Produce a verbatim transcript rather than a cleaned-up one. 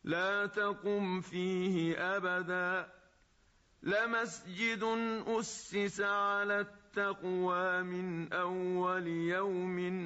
لا تقم فيه أبدا لمسجد أسس على التقوى من أول يوم